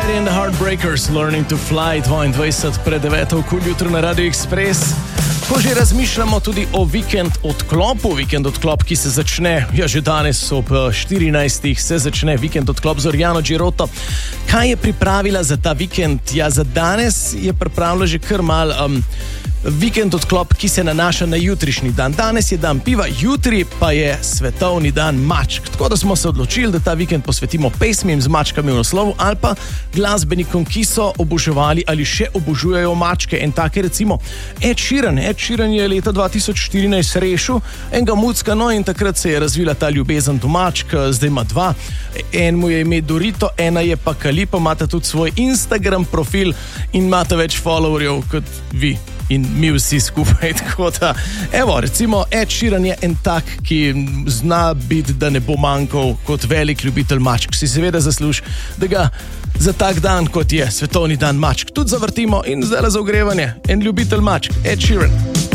Daddy and the Heartbreakers, Learning to Fly, 22 pred 9 jutro na Radio Express. Ko že razmišljamo tudi o vikend odklop, ki se začne, že danes ob 14. se začne vikend odklop z Orjano Giroto. Kaj je pripravila za ta vikend? Ja, za danes je pripravila že kar mal vikend odklop, ki se nanaša na jutrišnji dan. Danes je dan piva, jutri pa je svetovni dan mačk. Tako da smo se odločili, da ta vikend posvetimo pesmim z mačkami v naslovu ali pa glasbenikom, ki so oboževali ali še obožujejo mačke. En take recimo Ed Sheeran je leta 2014 rešil enega mucka, no in takrat se je razvila ta ljubezen do mačk, zdaj ima dva. En mu je ime Dorito, ena je pa Kalipa, imata tudi svoj Instagram profil in imata več followerjev kot vi. In mi vsi skupaj, tako da, evo, recimo Ed Sheeran je en tak, ki zna biti, da ne bo manjkal kot velik ljubitelj mačk. Si seveda zasluži, da ga za tak dan, kot je svetovni dan mačk, tudi zavrtimo in zdaj za ogrevanje, en ljubitelj mačk, Ed Sheeran.